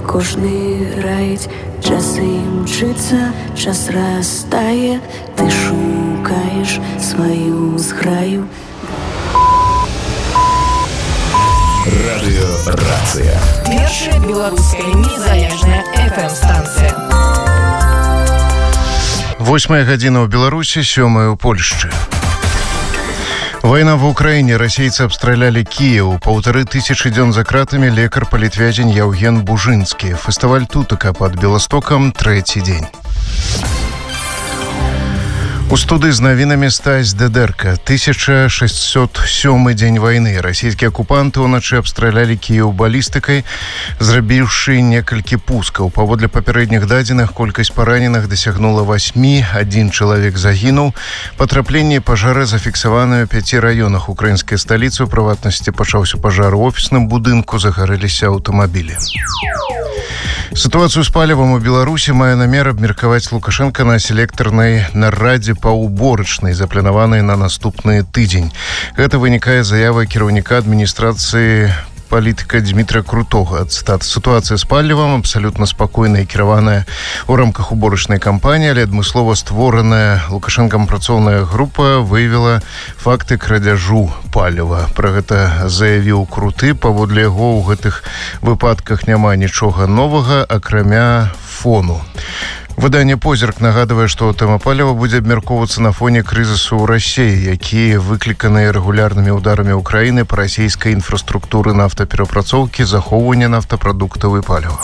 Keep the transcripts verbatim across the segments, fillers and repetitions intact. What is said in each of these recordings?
кожны раіць, час імчыцца, час растае, ты шукаеш сваю зграю. Радыёрацыя. Першая беларуская незалежная эф эм-станцыя. Восьмая гадзіна ў Беларусі, сёмая ў Польшчы. Война в Украине. Российцы обстреляли Киев. Полторы тысячи дзён за кратами лекар-политвязень Яўген Бужынскі. Фестиваль Тутака под Белостоком третий день. У студы з навінамі Стась Дедерка. тысяча шестьсот сёмы дзень войны. Расійскія акупанты ўначы абстралялі Кіеў балістыкай, зрабіўшы некалькі пускаў. Паводле папярэдніх дадзеных, колькасць параненых дасягнула восьмі, адзін чалавек загінуў. Патрапленне пажара зафіксаваны ў пяці раёнах украінскай сталіцы. У прыватнасці пачаўся пажар у офісным будынку, загарэліся аўтамабілі. Сітуацыю з палівам у Беларусі мае намер абмеркаваць Лукашенко на селектарнай нарадзе па уборачнай, запланаванай на наступны тыдзень. Гэта вынікае з заявы кіраўніка адміністрацыі палітыка Дмітрия Крутога. Цитата: «Ситуация с палівам абсолютно спокойная и кіраваная у рамках уборочной кампании, але адмыслова створаная Лукашенком працоўная група выявила факты крадзяжу паліва». Пра гэта заявіў Круты. Паводле яго ў гэтых выпадках няма нічога новага, акрамя фону. Выданне «Позірк» нагадвае, што тэма паліва будзе абмяркоўвацца на фоне крызісу ў Расіі, які выкліканы рэгулярнымі ўдарамі Украіны па расійскай інфраструктуры нафтаперапрацоўкі, захоўвання нафтапрадуктаў і паліва.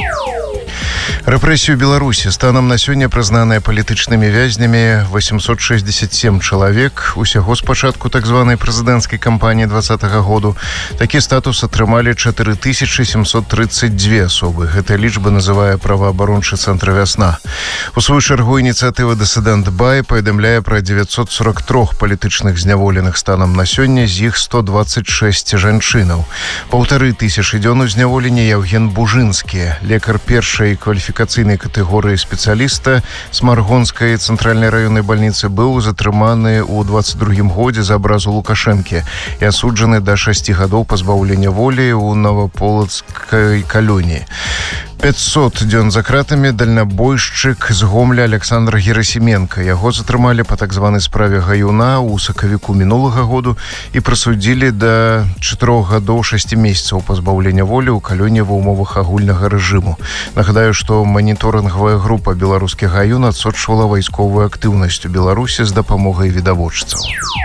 Рэпрэсію Беларусі. Станам на сёння прызнаныя палітычнымі вязнямі восемьсот шестьдесят семь чалавек. Усяго з пачатку так званай прэзідэнцкай кампаніі двадцатага году такі статус атрымалі чатыры тысячы семьсот тридцать две асобы. Гэтая лічба называе праваабарончы цэнтр «Вясна». У сваю чаргу ініцыятыва «Дысідэнт Бай» паведамляе пра девятьсот сорок три палітычных зняволеных станам на сёння, з іх сто двадцать шесть жанчынаў. Паўтары тысячы дзён у зняволенні Яўген Бужынскі, лекар першай кваліфікацыйнай катэгорыі спецыяліста з Маргонскай цэнтральнай раённай бальніцы, быў затрыманы ў двадцать другім годзе за абразу Лукашэнкі і асуджаны да шасці гадоў пазбаўлення волі ў Новаполацкай калоніі. пятьсот дзён за кратамі дальнабойшчык з Гомля Александр Герасименко. Яго затрымалі па так званай справе Гаюна ў сакавіку мінулага году і прысудзілі да чатырох гадоў шасці месяцаў пазбаўлення волі ў калоніі ва ўмовах агульнага рэжыму. Нагадаю, што маніторынгавая група беларускіх Гаюн адсочвала вайсковую актыўнасць у Беларусі з дапамогай відавочцаў.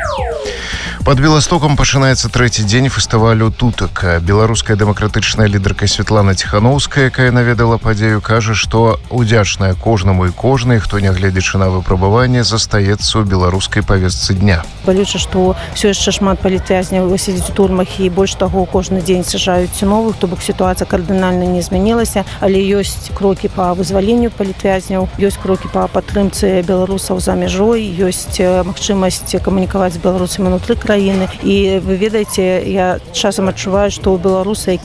Под Белостоком пачынаецца трэці дзень фестывалю Тутака. Беларуская дэмакратычная лідарка Светлана Ціхановская, якая наведала падзею, кажа, што удзячная кожнаму і кожнай, хто, нягледзячы на выпрабаванне, застаецца ў беларускай павестцы дня. Балюча, што ўсё яшчэ шмат палітвязняў сядзіць у турмах, і больш таго, кожны дзень сажаюць новых, то бок сітуацыя кардынальна не змянілася, але ёсць крокі па вызваленню палітвязняў, ёсць крокі па падтрымцы беларусаў за мяжой, ёсць магчымасць камунікаваць з беларусамі ўнутры краіны. І вы ведаеце, я часам адчуваю, што ў беларусы,